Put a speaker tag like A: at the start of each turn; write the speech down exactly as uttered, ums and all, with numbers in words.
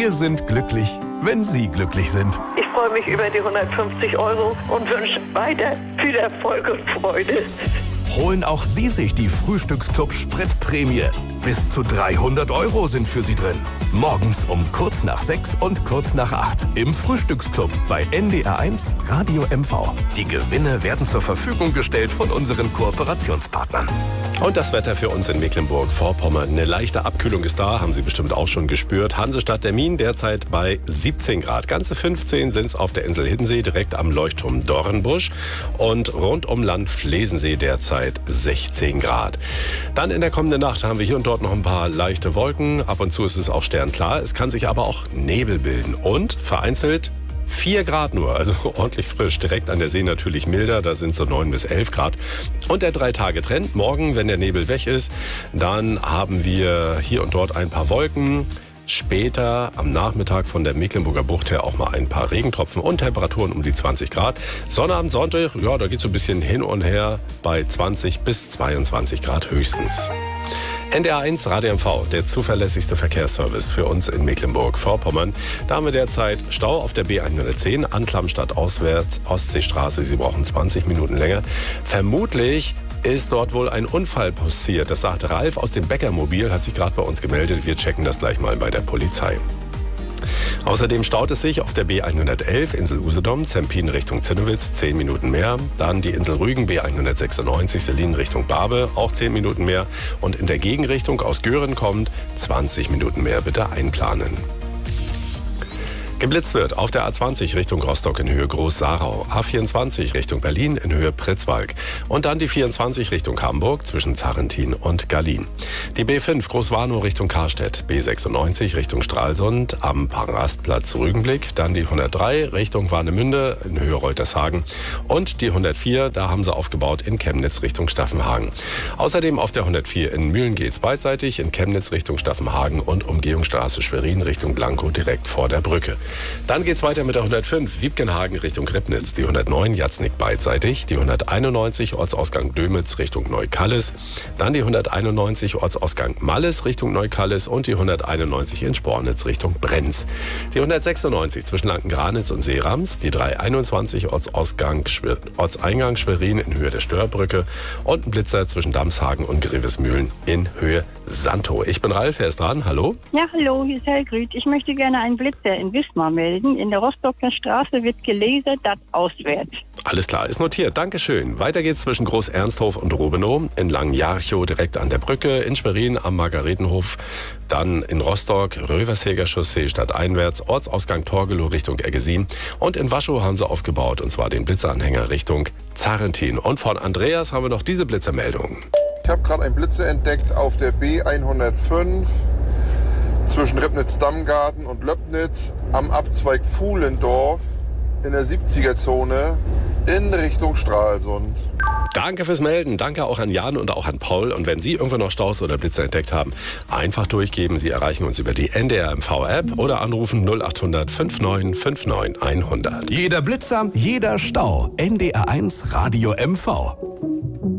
A: Wir sind glücklich, wenn Sie glücklich sind.
B: Ich freue mich über die hundertfünfzig Euro und wünsche weiter viel Erfolg und Freude.
A: Holen auch Sie sich die Frühstücksclub Spritprämie. Bis zu dreihundert Euro sind für Sie drin. Morgens um kurz nach sechs und kurz nach acht im Frühstücksclub bei N D R eins Radio M V. Die Gewinne werden zur Verfügung gestellt von unseren Kooperationspartnern.
C: Und das Wetter für uns in Mecklenburg-Vorpommern. Eine leichte Abkühlung ist da, haben Sie bestimmt auch schon gespürt. Hansestadt der Minen derzeit bei siebzehn Grad. Ganze fünfzehn sind es auf der Insel Hiddensee, direkt am Leuchtturm Dornbusch. Und rund um Land Flesensee derzeit sechzehn Grad. Dann in der kommenden Nacht haben wir hier und dort noch ein paar leichte Wolken. Ab und zu ist es auch sternklar. Es kann sich aber auch Nebel bilden. Und vereinzelt vier Grad nur, also ordentlich frisch. Direkt an der See natürlich milder, da sind so neun bis elf Grad. Und der Drei-Tage-Trend, morgen, wenn der Nebel weg ist, dann haben wir hier und dort ein paar Wolken. Später am Nachmittag von der Mecklenburger Bucht her auch mal ein paar Regentropfen und Temperaturen um die zwanzig Grad. Sonnabend, Sonntag, ja, da geht es so ein bisschen hin und her bei zwanzig bis zweiundzwanzig Grad höchstens. N D R eins Radio M V, der zuverlässigste Verkehrsservice für uns in Mecklenburg-Vorpommern. Da haben wir derzeit Stau auf der B hundertzehn, Anklamstadt auswärts, Ostseestraße. Sie brauchen zwanzig Minuten länger. Vermutlich ist dort wohl ein Unfall passiert. Das sagte Ralf aus dem Bäckermobil, hat sich gerade bei uns gemeldet. Wir checken das gleich mal bei der Polizei. Außerdem staut es sich auf der B hundertelf Insel Usedom, Zempin Richtung Zinnowitz, zehn Minuten mehr. Dann die Insel Rügen, B hundertsechsundneunzig, Selin Richtung Barbe, auch zehn Minuten mehr. Und in der Gegenrichtung aus Göhren kommt zwanzig Minuten mehr, bitte einplanen. Geblitzt wird auf der A zwanzig Richtung Rostock in Höhe Groß-Sarau, A vierundzwanzig Richtung Berlin in Höhe Pritzwalk und dann die vierundzwanzig Richtung Hamburg zwischen Zarrentin und Gallien. Die B fünf Großwarnow Richtung Karstedt, B sechsundneunzig Richtung Stralsund am Parastplatz Rügenblick, dann die hundertdrei Richtung Warnemünde in Höhe Reutershagen und die hundertvier, da haben sie aufgebaut in Chemnitz Richtung Staffenhagen. Außerdem auf der hundertvier in Mühlen geht's beidseitig, in Chemnitz Richtung Staffenhagen und Umgehungsstraße Schwerin Richtung Blankow direkt vor der Brücke. Dann geht's weiter mit der hundertfünf Wiebkenhagen Richtung Ribnitz, die hundertneun Jatznick beidseitig, die hunderteinundneunzig Ortsausgang Dömitz Richtung Neukallis, dann die hunderteinundneunzig Ortsausgang Malles Richtung Neukallis und die hunderteinundneunzig in Spornitz Richtung Brenz. Die hundertsechsundneunzig zwischen Lanken-Granitz und Seerams, die dreihunderteinundzwanzig Ortsausgang Schwer- Ortseingang Schwerin in Höhe der Störbrücke und ein Blitzer zwischen Damshagen und Grevesmühlen in Höhe Santo. Ich bin Ralf, wer ist dran? Hallo?
D: Ja, hallo, hier ist Helgrüt. Ich möchte gerne einen Blitzer in Wismar melden. In der Rostocker Straße wird gelasert, das auswärts.
C: Alles klar, ist notiert. Dankeschön. Weiter geht's zwischen Groß-Ernsthof und Rubenow, in Langenjarchow direkt an der Brücke, in Schwerin am Margaretenhof, dann in Rostock, Rövershäger Chaussee stadteinwärts, Ortsausgang Torgelow Richtung Eggesin und in Waschow haben sie aufgebaut, und zwar den Blitzeranhänger Richtung Zarrentin. Und von Andreas haben wir noch diese Blitzermeldung.
E: Ich habe gerade einen Blitzer entdeckt auf der B hundertfünf zwischen Ribnitz-Dammgarten und Löbnitz am Abzweig Fuhlendorf in der siebziger-Zone in Richtung Stralsund.
C: Danke fürs Melden. Danke auch an Jan und auch an Paul. Und wenn Sie irgendwann noch Staus oder Blitzer entdeckt haben, einfach durchgeben. Sie erreichen uns über die N D R M V-App oder anrufen null acht hundert neunundfünfzig neunundfünfzig hundert.
A: Jeder Blitzer, jeder Stau. N D R eins Radio M V.